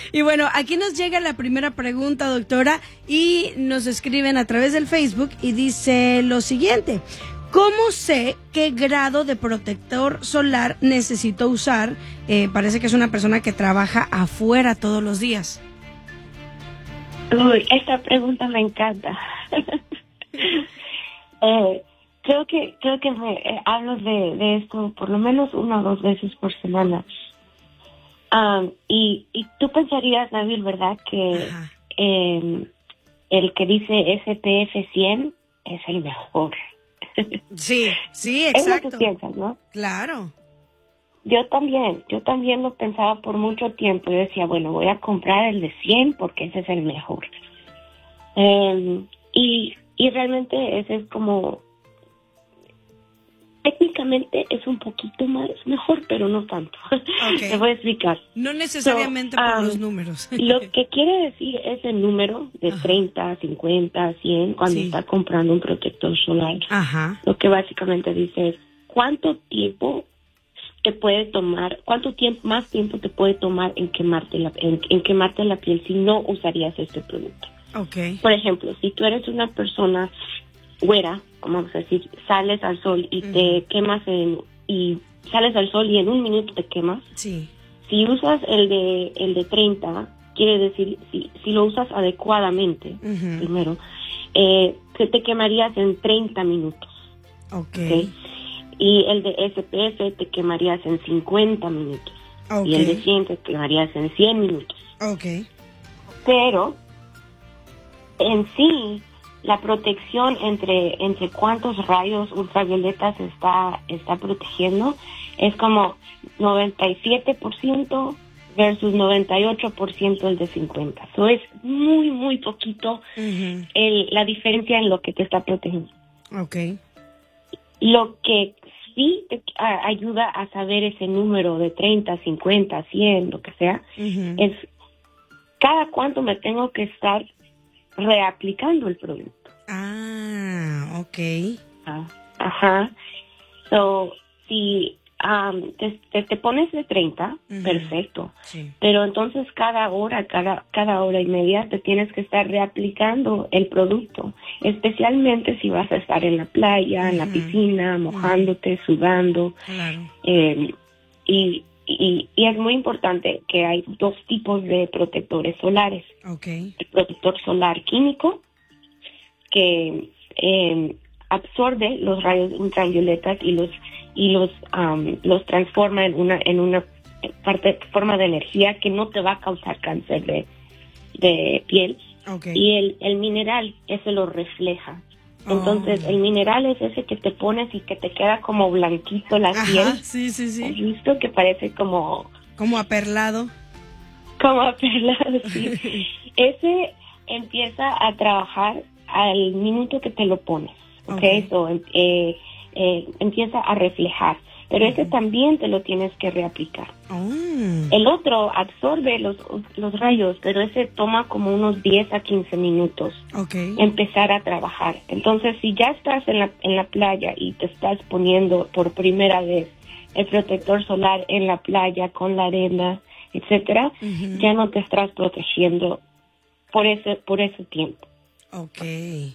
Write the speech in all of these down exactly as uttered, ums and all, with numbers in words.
Y bueno, aquí nos llega la primera pregunta, doctora, y nos escriben a través del Facebook y dice lo siguiente: ¿cómo sé qué grado de protector solar necesito usar? Eh, parece que es una persona que trabaja afuera todos los días. Uy, esta pregunta me encanta. eh, creo que creo que me, eh, hablo de, de esto por lo menos una o dos veces por semana. Um, y, y tú pensarías, Nabil, ¿verdad? Que eh, el que dice S P F cien es el mejor. Sí, sí, exacto. Es lo que piensas, ¿no? Claro. Yo también, yo también lo pensaba por mucho tiempo. Yo decía, bueno, voy a comprar el de cien porque ese es el mejor. Eh, y, y realmente ese es como... Técnicamente es un poquito más mejor, pero no tanto. Okay. Te voy a explicar. No necesariamente so, por um, los números. Lo que quiere decir ese número de Ajá. treinta, cincuenta, cien, cuando sí. estás comprando un protector solar. Ajá. Lo que básicamente dice es cuánto tiempo te puede tomar, cuánto tiempo, más tiempo te puede tomar en quemarte la, en, en quemarte la piel si no usarías este producto. Okay. Por ejemplo, si tú eres una persona güera, vamos a decir, sales al sol y uh-huh. te quemas en, y sales al sol y en un minuto te quemas. Sí. Si usas el de el de treinta, quiere decir, si, si lo usas adecuadamente, uh-huh. primero, eh, te, te quemarías en treinta minutos. Okay. ¿Okay? Y el de S P F te quemarías en cincuenta minutos. Okay. Y el de cien te quemarías en cien minutos. Okay. Pero, en sí, la protección entre entre cuántos rayos ultravioletas está está protegiendo es como noventa y siete por ciento versus noventa y ocho por ciento el de cincuenta. Eso es muy, muy poquito uh-huh. el, la diferencia en lo que te está protegiendo. Okay. Lo que sí te a, ayuda a saber ese número de treinta, cincuenta, cien, lo que sea, uh-huh. es cada cuánto me tengo que estar reaplicando el producto. Ah, okay. Ah, ajá. So, si um, te, te, te pones de treinta, uh-huh. perfecto. Sí. Pero entonces cada hora, cada, cada hora y media te tienes que estar reaplicando el producto. Especialmente si vas a estar en la playa, uh-huh. en la piscina, mojándote, uh-huh. sudando. Claro. Eh, y, y, y es muy importante que hay dos tipos de protectores solares. Okay. El protector solar químico, que eh, absorbe los rayos ultravioletas y los y los um, los transforma en una en una parte forma de energía que no te va a causar cáncer de de piel. Okay. Y el el mineral ese lo refleja. Entonces, oh. el mineral es ese que te pones y que te queda como blanquito la Ajá, piel. sí, sí, sí. ¿Has visto? Que parece como... Como aperlado. Como aperlado, sí. Ese empieza a trabajar al minuto que te lo pones, ¿ok? Okay. So, eh, eh, empieza a reflejar. Pero uh-huh. ese también te lo tienes que reaplicar. Oh. El otro absorbe los, los rayos, pero ese toma como unos diez a quince minutos. Okay. Empezar a trabajar. Entonces, si ya estás en la, en la playa y te estás poniendo por primera vez el protector solar en la playa con la arena, etcétera, uh-huh. ya no te estás protegiendo por ese, por ese tiempo. Okay.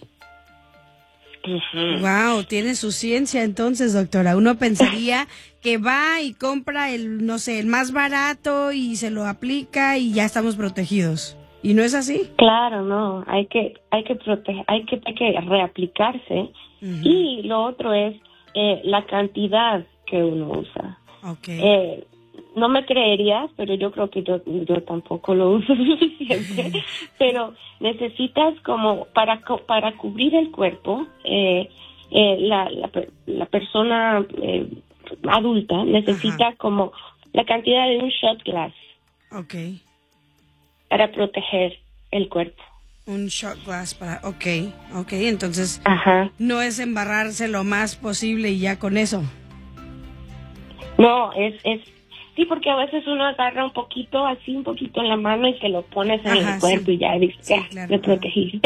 Uh-huh. Wow, tiene su ciencia entonces, doctora. Uno pensaría que va y compra el, no sé, el más barato y se lo aplica y ya estamos protegidos. ¿Y no es así? Claro, no. Hay que, hay que proteger, hay que, hay que reaplicarse. Uh-huh. Y lo otro es eh, la cantidad que uno usa. Okay. Eh, no me creerías, pero yo creo que yo, yo tampoco lo uso suficiente. Pero necesitas como para para cubrir el cuerpo, eh, eh, la, la la persona eh, adulta necesita Ajá. como la cantidad de un shot glass. Okay. Para proteger el cuerpo. Un shot glass para, okay, okay, entonces Ajá. no es embarrarse lo más posible y ya con eso. No, es es sí, porque a veces uno agarra un poquito, así un poquito en la mano y te lo pones en Ajá, el cuerpo sí. y ya dices, sí, ya, claro, me protegí.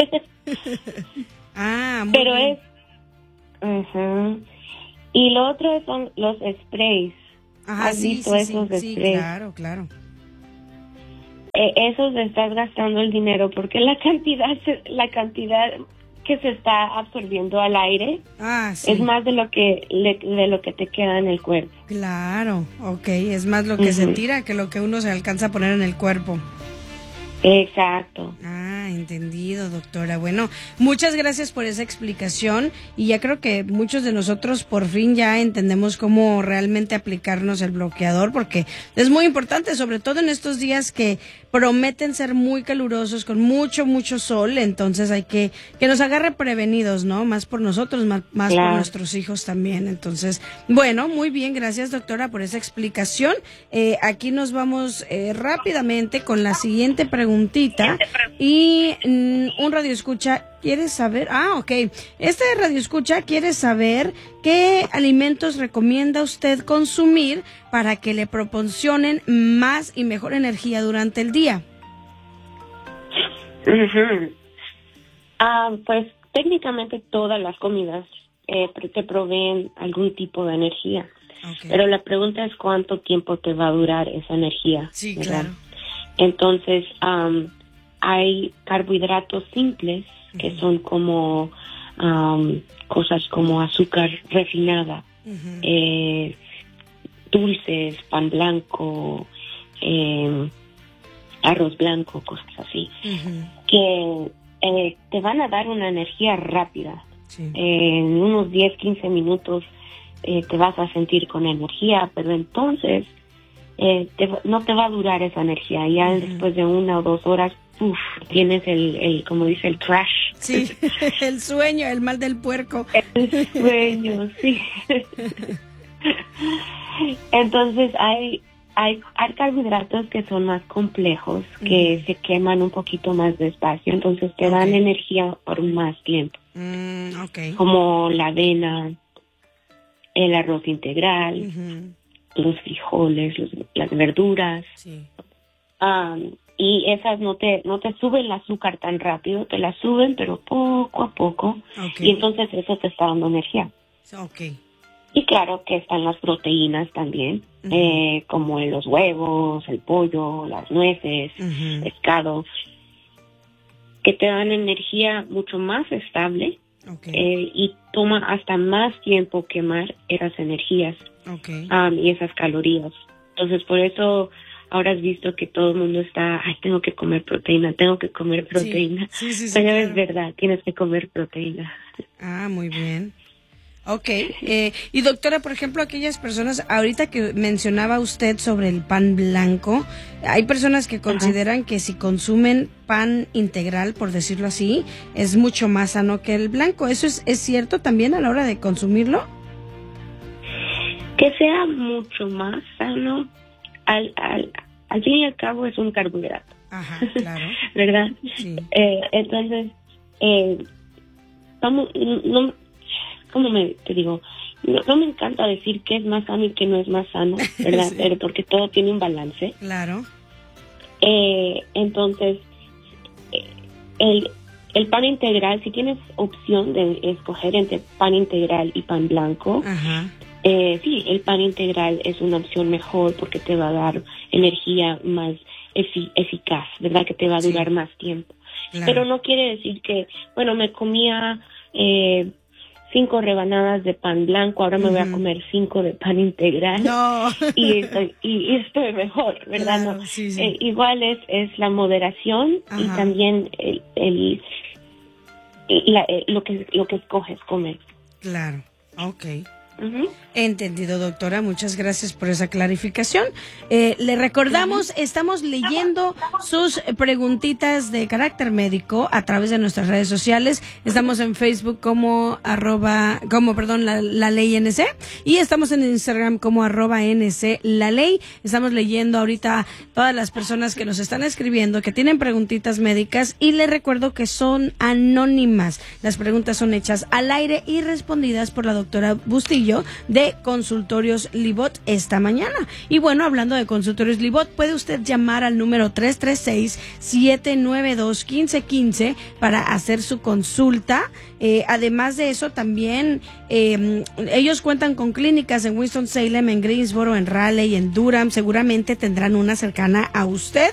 Ah, muy Pero bien. es... Uh-huh. Y lo otro son los sprays. Ajá, ¿Has sí, visto sí, esos sí, sprays? sí, claro, claro. eh, eso se estás gastando el dinero porque la cantidad, se, la cantidad que se está absorbiendo al aire ah, sí. es más de lo que le, de lo que te queda en el cuerpo. Claro, okay, es más lo que uh-huh. se tira que lo que uno se alcanza a poner en el cuerpo. Exacto. Ah, entendido, doctora. Bueno, muchas gracias por esa explicación y ya creo que muchos de nosotros por fin ya entendemos cómo realmente aplicarnos el bloqueador, porque es muy importante, sobre todo en estos días que prometen ser muy calurosos, con mucho, mucho sol, entonces hay que que nos agarre prevenidos, ¿no? Más por nosotros, más, más claro. por nuestros hijos también. Entonces, bueno, muy bien, gracias, doctora, por esa explicación. Eh, aquí nos vamos eh, rápidamente con la siguiente preguntita y mm, un radioescucha quiere saber, ah, ok, este radioescucha quiere saber qué alimentos recomienda usted consumir para que le proporcionen más y mejor energía durante el día. Uh-huh. Ah, pues técnicamente todas las comidas eh, te proveen algún tipo de energía, okay. pero la pregunta es cuánto tiempo te va a durar esa energía. Sí, ¿verdad? claro. Entonces, um, hay carbohidratos simples que uh-huh. son como um, cosas como azúcar refinada, uh-huh. eh, dulces, pan blanco, eh, arroz blanco, cosas así, uh-huh. que eh, te van a dar una energía rápida. Sí. Eh, en unos diez, quince minutos eh, te vas a sentir con energía, pero entonces eh, te, no te va a durar esa energía. Ya uh-huh. después de una o dos horas, uf, tienes el, el, como dice, el crash. Sí, el sueño, el mal del puerco. El sueño, sí. Entonces hay, hay, hay carbohidratos que son más complejos, que mm. se queman un poquito más despacio, entonces te okay. dan energía por más tiempo. Mm, okay. Como la avena, el arroz integral, uh-huh. los frijoles, los, las verduras. Sí. Um, y esas no te no te suben el azúcar tan rápido, te la suben, pero poco a poco. Okay. Y entonces eso te está dando energía. Okay. Y claro que están las proteínas también, uh-huh. eh, como en los huevos, el pollo, las nueces, uh-huh. pescado, que te dan energía mucho más estable okay. eh, y toma hasta más tiempo quemar esas energías okay. um, y esas calorías. Entonces, por eso ahora has visto que todo el mundo está, ay, tengo que comer proteína, tengo que comer proteína. Sí, sí, sí, Pero sí, es claro. verdad, tienes que comer proteína. Ah, muy bien. Ok, eh, y doctora, por ejemplo, aquellas personas, ahorita que mencionaba usted sobre el pan blanco, hay personas que consideran Ajá. que si consumen pan integral, por decirlo así, es mucho más sano que el blanco. ¿Eso es, es cierto también a la hora de consumirlo? Que sea mucho más sano, al, al, al fin y al cabo es un carbohidrato. Ajá, claro. ¿Verdad? Sí. Eh, entonces, eh, vamos, no... como me te digo, no, no me encanta decir qué es más sano y qué no es más sano, ¿verdad? Sí. Pero porque todo tiene un balance. Claro. Eh, entonces, eh, el, el pan integral, si tienes opción de escoger entre pan integral y pan blanco, Ajá. Eh, sí, el pan integral es una opción mejor porque te va a dar energía más efi- eficaz, ¿verdad? Que te va a durar sí. más tiempo. Claro. Pero no quiere decir que, bueno, me comía... Eh, cinco rebanadas de pan blanco, ahora me uh-huh. voy a comer cinco de pan integral no. y, estoy, y, y estoy mejor, ¿verdad? Claro, no. sí, sí. Eh, igual es, es la moderación Ajá. y también el, el, la, el, lo que lo que escoges comer. Claro, okay. Uh-huh. Entendido, doctora, muchas gracias por esa clarificación. Eh, le recordamos, uh-huh. estamos leyendo sus preguntitas de carácter médico a través de nuestras redes sociales. Estamos en Facebook como arroba, como perdón, la, la ley N C, y estamos en Instagram como arroba N C la ley. Estamos leyendo ahorita todas las personas que nos están escribiendo, que tienen preguntitas médicas, y le recuerdo que son anónimas. Las preguntas son hechas al aire y respondidas por la doctora Bustillo de Consultorios Libot esta mañana. Y bueno, hablando de Consultorios Libot, puede usted llamar al número tres tres seis, siete nueve dos, uno cinco uno cinco para hacer su consulta. Eh, además de eso, también eh, ellos cuentan con clínicas en Winston-Salem, en Greensboro, en Raleigh, en Durham. Seguramente tendrán una cercana a usted.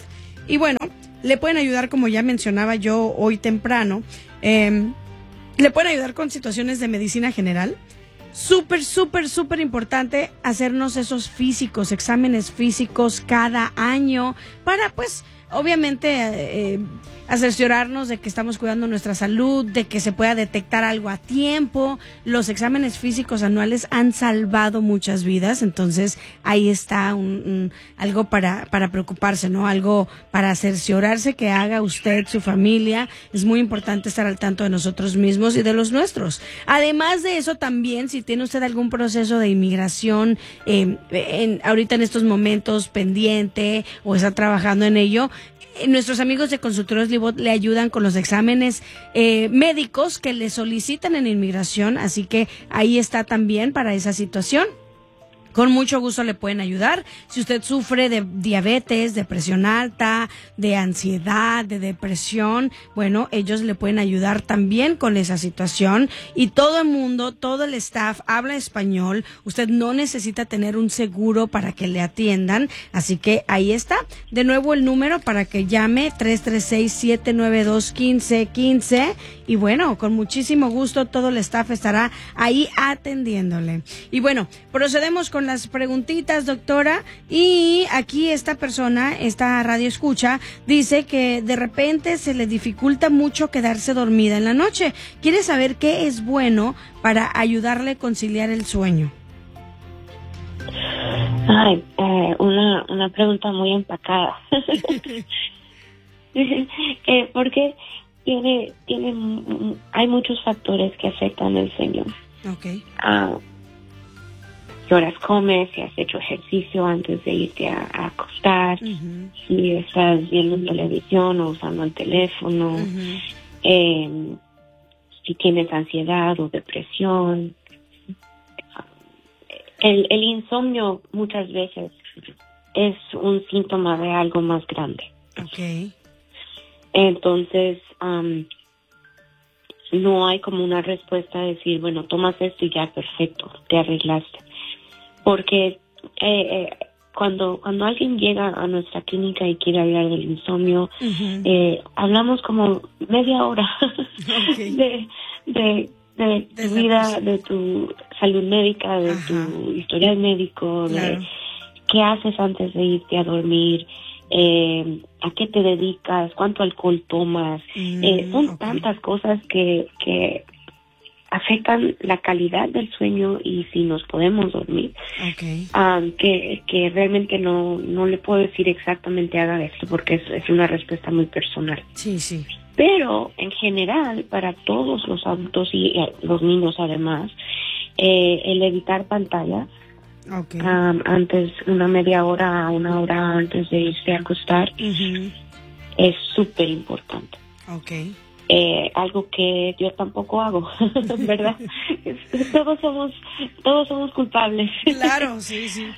Y bueno, le pueden ayudar, como ya mencionaba yo hoy temprano, eh, le pueden ayudar con situaciones de medicina general. Súper, súper, súper importante hacernos esos físicos, exámenes físicos cada año para, pues, obviamente, eh, cerciorarnos de que estamos cuidando nuestra salud, de que se pueda detectar algo a tiempo. Los exámenes físicos anuales han salvado muchas vidas, entonces ahí está un, un, algo para, para preocuparse, ¿no? Algo para cerciorarse que haga usted, su familia. Es muy importante estar al tanto de nosotros mismos y de los nuestros. Además de eso, también, si tiene usted algún proceso de inmigración eh, en, ahorita en estos momentos pendiente o está trabajando en ello, nuestros amigos de Consultorios Libot le ayudan con los exámenes eh, médicos que le solicitan en inmigración, así que ahí está también para esa situación. Con mucho gusto le pueden ayudar. Si usted sufre de diabetes, de presión alta, de ansiedad, de depresión, bueno, ellos le pueden ayudar también con esa situación. Y todo el mundo, todo el staff habla español. Usted no necesita tener un seguro para que le atiendan. Así que ahí está. De nuevo el número para que llame tres tres seis, siete nueve dos, uno cinco uno cinco. Y bueno, con muchísimo gusto todo el staff estará ahí atendiéndole. Y bueno, procedemos con las preguntitas, doctora. Y aquí esta persona, esta radio escucha, dice que de repente se le dificulta mucho quedarse dormida en la noche. Quiere saber qué es bueno para ayudarle a conciliar el sueño. Ay, eh, una, una pregunta muy empacada. eh, porque tiene, tiene, hay muchos factores que afectan el sueño. Okay. Uh, ¿Qué horas comes? Si has hecho ejercicio antes de irte a, a acostar, uh-huh. Si estás viendo televisión o usando el teléfono, uh-huh. eh, si tienes ansiedad o depresión. El, el insomnio muchas veces es un síntoma de algo más grande. Okay. Entonces, um, no hay como una respuesta de decir, bueno, tomas esto y ya, perfecto, te arreglaste. Porque eh, eh, cuando cuando alguien llega a nuestra clínica y quiere hablar del insomnio, uh-huh. eh, hablamos como media hora okay. de, de, de tu vida, de tu salud médica, de Ajá. tu historial médico, claro. de qué haces antes de irte a dormir, eh, a qué te dedicas, cuánto alcohol tomas. Mm, eh, son okay. tantas cosas que, que afectan la calidad del sueño y si nos podemos dormir. Okay. Um, que, que realmente no, no le puedo decir exactamente haga esto porque es, es una respuesta muy personal. Sí, sí. Pero en general, para todos los adultos y eh, los niños además, eh, el evitar pantallas, okay. um, antes, una media hora, una hora antes de irse a acostar, uh-huh. es súper importante. Okay. Eh, algo que yo tampoco hago, ¿verdad? todos somos, todos somos culpables. Claro, sí, sí.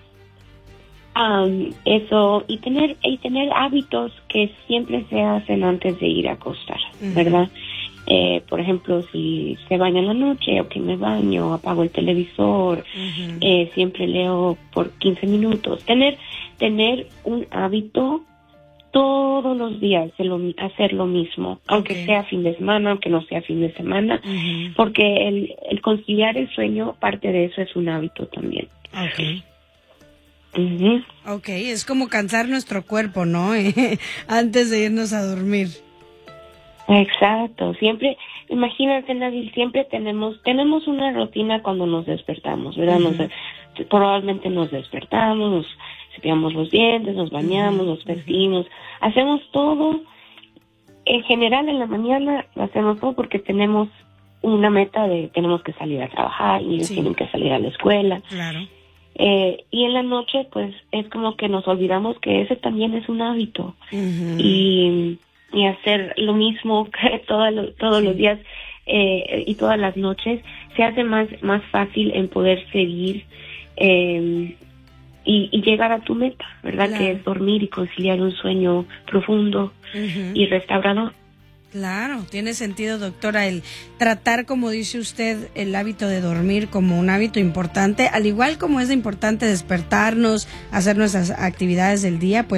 Um, eso, y tener, y tener hábitos que siempre se hacen antes de ir a acostar, uh-huh. ¿verdad? Eh, por ejemplo, si se baña en la noche, o que me baño, apago el televisor, uh-huh. eh, siempre leo por quince minutos. Tener, tener un hábito todos los días, hacer lo mismo, aunque okay. sea fin de semana, aunque no sea fin de semana, uh-huh. porque el, el conciliar el sueño, parte de eso es un hábito también. Okay. Uh-huh. Ok, es como cansar nuestro cuerpo, ¿no? Antes de irnos a dormir. Exacto, siempre, imagínate, Nabil, siempre tenemos tenemos una rutina cuando nos despertamos, ¿verdad? Uh-huh. Nos, probablemente nos despertamos, nos cepillamos los dientes, nos bañamos, uh-huh. nos vestimos, uh-huh. hacemos todo, en general en la mañana lo hacemos todo porque tenemos una meta de tenemos que salir a trabajar y ellos sí. tienen que salir a la escuela. Claro. Eh, y en la noche, pues, es como que nos olvidamos que ese también es un hábito. Uh-huh. Y, y hacer lo mismo que todo lo, todos sí. los días eh, y todas las noches se hace más, más fácil en poder seguir eh, y, y llegar a tu meta, ¿verdad? Claro. Que es dormir y conciliar un sueño profundo uh-huh. y restaurador. Claro, tiene sentido, doctora, el tratar, como dice usted, el hábito de dormir como un hábito importante, al igual como es importante despertarnos, hacer nuestras actividades del día, pues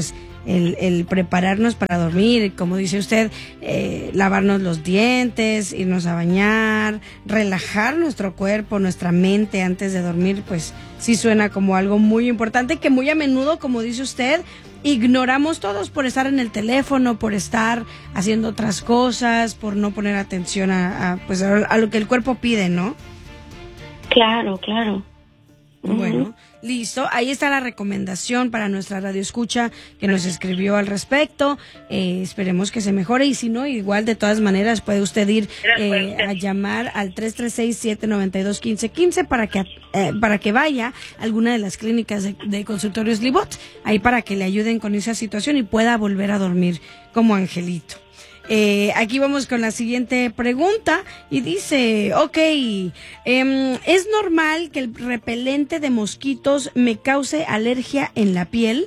el, el prepararnos para dormir, como dice usted, eh, lavarnos los dientes, irnos a bañar, relajar nuestro cuerpo, nuestra mente antes de dormir, pues sí suena como algo muy importante que muy a menudo, como dice usted, ignoramos todos por estar en el teléfono, por estar haciendo otras cosas, por no poner atención a, a pues a, a lo que el cuerpo pide, ¿no? Claro, claro. Bueno, Uh-huh. listo. Ahí está la recomendación para nuestra radioescucha que nos escribió al respecto. Eh, esperemos que se mejore y si no, igual de todas maneras puede usted ir eh, a llamar al tres tres seis, siete nueve dos, uno cinco uno cinco para que eh, para que vaya a alguna de las clínicas de, de consultorios Libot, ahí para que le ayuden con esa situación y pueda volver a dormir como angelito. Eh, aquí vamos con la siguiente pregunta y dice, ok, eh, ¿es normal que el repelente de mosquitos me cause alergia en la piel?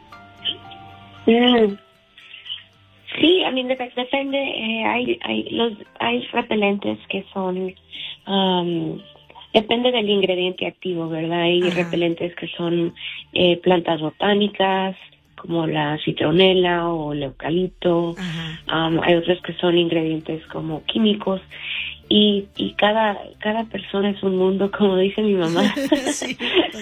Mm. Sí, a mí dep- depende, eh, hay, hay, los, hay repelentes que son, um, depende del ingrediente activo, ¿verdad? Hay Ajá. repelentes que son eh, plantas botánicas, como la citronela o el eucalipto. Um, hay otros que son ingredientes como químicos y, y cada cada persona es un mundo, como dice mi mamá. Sí,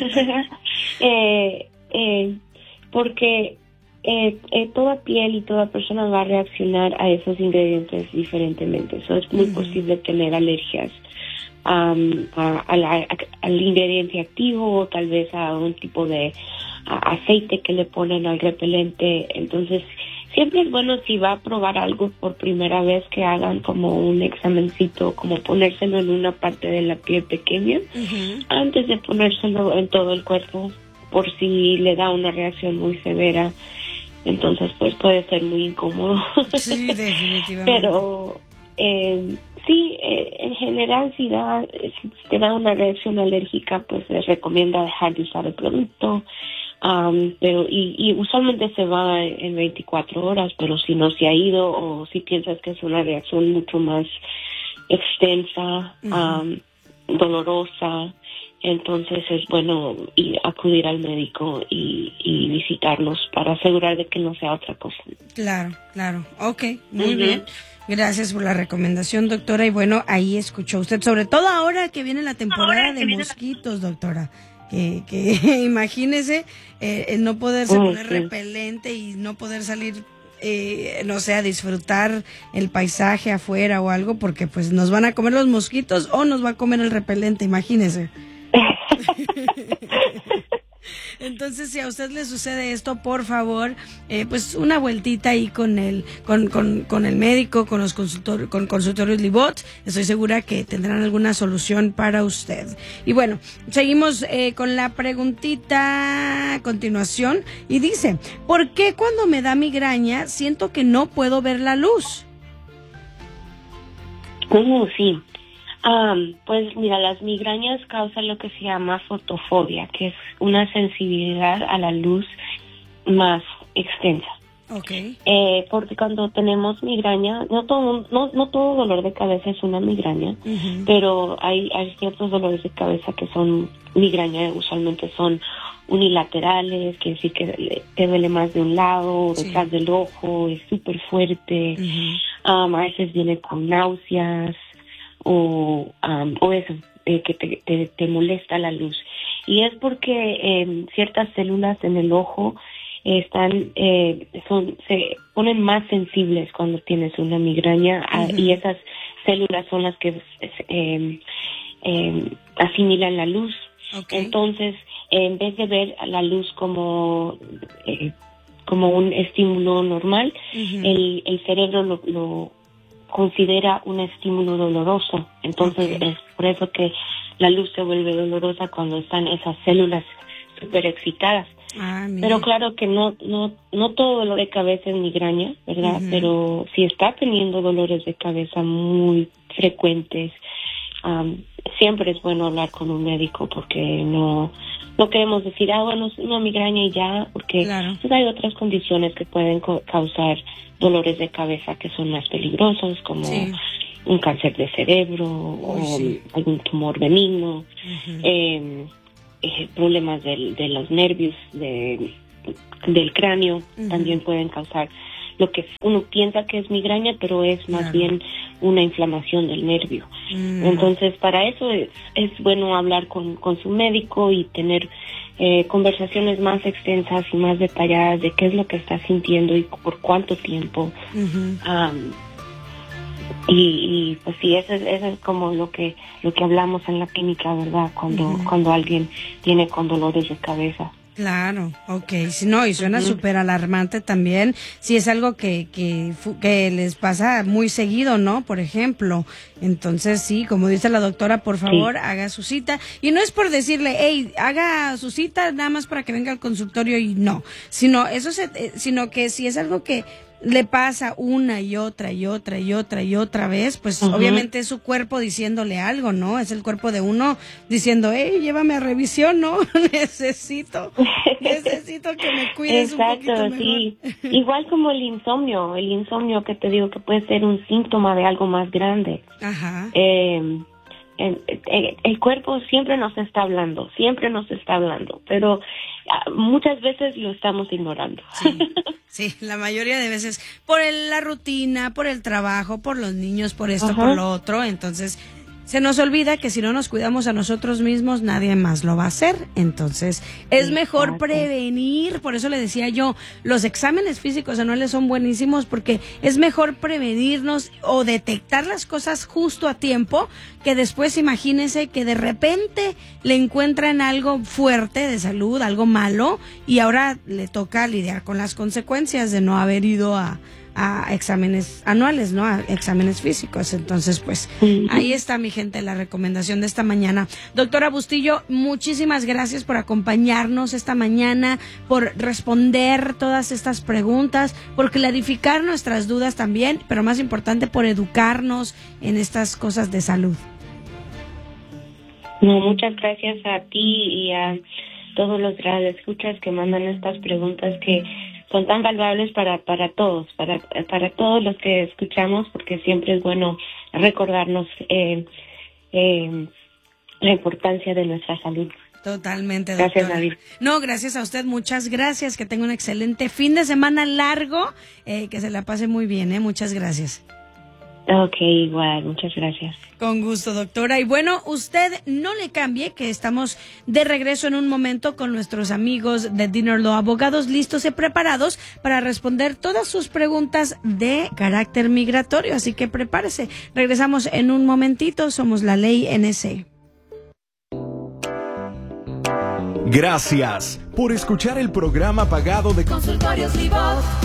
eh, eh, porque eh, eh, toda piel y toda persona va a reaccionar a esos ingredientes diferentemente. Eso es muy uh-huh. posible tener alergias um, a, a la, a, al ingrediente activo o tal vez a un tipo de aceite que le ponen al repelente. Entonces siempre es bueno, si va a probar algo por primera vez, que hagan como un examencito, como ponérselo en una parte de la piel pequeña uh-huh. antes de ponérselo en todo el cuerpo, por si le da una reacción muy severa. Entonces pues puede ser muy incómodo. Sí, definitivamente. Pero eh, sí, eh, en general si da si te da una reacción alérgica, pues les recomienda dejar de usar el producto. Um, pero y, y usualmente se va en veinticuatro horas, pero si no se ha ido o si piensas que es una reacción mucho más extensa, uh-huh. um, dolorosa, entonces es bueno ir, acudir al médico y, y visitarlos para asegurar de que no sea otra cosa. Claro, claro. Ok, muy uh-huh. bien. Gracias por la recomendación, doctora. Y bueno, ahí escuchó usted, sobre todo ahora que viene la temporada de mosquitos, doctora. Que, que imagínese eh, no poderse oh, poner sí. repelente y no poder salir, eh, no sé, a disfrutar el paisaje afuera o algo, porque pues nos van a comer los mosquitos o nos va a comer el repelente, imagínese. Entonces, si a usted le sucede esto, por favor, eh, pues una vueltita ahí con el, con, con, con el médico, con los consultor, con consultorios Libot. Estoy segura que tendrán alguna solución para usted. Y bueno, seguimos eh, con la preguntita a continuación y dice, ¿por qué cuando me da migraña siento que no puedo ver la luz? Oh, sí. Um, pues mira, las migrañas causan lo que se llama fotofobia, que es una sensibilidad a la luz más extensa. Okay. Eh, porque cuando tenemos migraña, no todo, no, no todo dolor de cabeza es una migraña, uh-huh. pero hay, hay ciertos dolores de cabeza que son migraña, usualmente son unilaterales, quiere decir que te duele más de un lado, sí. detrás del ojo, es súper fuerte, uh-huh. um, a veces viene con náuseas, o um, o eso, eh, que te, te, te molesta la luz. Y es porque eh, ciertas células en el ojo eh, están eh, son se ponen más sensibles cuando tienes una migraña, uh-huh. y esas células son las que eh, eh, asimilan la luz. Okay. Entonces, eh, en vez de ver a la luz como eh, como un estímulo normal, uh-huh. el, el cerebro lo, lo considera un estímulo doloroso. Entonces okay. es por eso que la luz se vuelve dolorosa cuando están esas células súper excitadas. Ah, pero claro que no no no todo dolor de cabeza es migraña, ¿verdad? Uh-huh. Pero si está teniendo dolores de cabeza muy frecuentes, um, siempre es bueno hablar con un médico, porque no no queremos decir, ah, bueno, es una migraña y ya, porque claro. pues hay otras condiciones que pueden co- causar dolores de cabeza que son más peligrosos, como sí. un cáncer de cerebro Uy, o sí. algún tumor benigno, uh-huh. eh, eh, problemas de, de los nervios, de del cráneo Uh-huh. también pueden causar lo que uno piensa que es migraña, pero es más Claro. bien una inflamación del nervio. Mm. Entonces, para eso es, es bueno hablar con, con su médico y tener eh, conversaciones más extensas y más detalladas de qué es lo que está sintiendo y por cuánto tiempo. Uh-huh. Um, y, y pues sí, eso es, eso es como lo que lo que hablamos en la clínica, ¿verdad? Cuando Uh-huh. cuando alguien viene con dolores de cabeza. Claro, ok, si no, y suena Uh-huh. súper alarmante también, si es algo que, que, fu- que les pasa muy seguido, ¿no? Por ejemplo, entonces sí, como dice la doctora, por favor, Sí. haga su cita, y no es por decirle, hey, haga su cita nada más para que venga al consultorio y no, sino eso se, eh, sino que si es algo que le pasa una y otra y otra y otra y otra vez, pues Uh-huh. obviamente es su cuerpo diciéndole algo, ¿no? Es el cuerpo de uno diciendo, hey, llévame a revisión, ¿no? necesito, necesito que me cuides un poquito Exacto, mejor. sí. Igual como el insomnio, el insomnio que te digo que puede ser un síntoma de algo más grande. Ajá. Eh, el, el, el cuerpo siempre nos está hablando, siempre nos está hablando, pero ah, muchas veces lo estamos ignorando. Sí, sí, la mayoría de veces por el- la rutina, por el trabajo, por los niños, por esto, Ajá. por lo otro, entonces se nos olvida que si no nos cuidamos a nosotros mismos, nadie más lo va a hacer. Entonces, es mejor Exacto. prevenir. Por eso le decía yo, los exámenes físicos anuales son buenísimos porque es mejor prevenirnos o detectar las cosas justo a tiempo que después imagínense que de repente le encuentran algo fuerte de salud, algo malo, y ahora le toca lidiar con las consecuencias de no haber ido a a exámenes anuales, ¿no? A exámenes físicos. Entonces, pues, Ujú. ahí está, mi gente, la recomendación de esta mañana. Doctora Bustillo, muchísimas gracias por acompañarnos esta mañana, por responder todas estas preguntas, por clarificar nuestras dudas también, pero más importante, por educarnos en estas cosas de salud. No, muchas gracias a ti y a todos los radioescuchas que mandan estas preguntas que son tan valuables para para todos, para para todos los que escuchamos, porque siempre es bueno recordarnos eh, eh, la importancia de nuestra salud. Totalmente, doctora. Gracias, David. No, gracias a usted, muchas gracias, que tenga un excelente fin de semana largo, eh, que se la pase muy bien, ¿eh? Muchas gracias. Ok, igual, muchas gracias. Con gusto, doctora. Y bueno, usted no le cambie, que estamos de regreso en un momento con nuestros amigos de Dinner Law, abogados listos y preparados para responder todas sus preguntas de carácter migratorio. Así que prepárese. Regresamos en un momentito. Somos la Ley N C. Gracias por escuchar el programa pagado de Consultorios Vivos.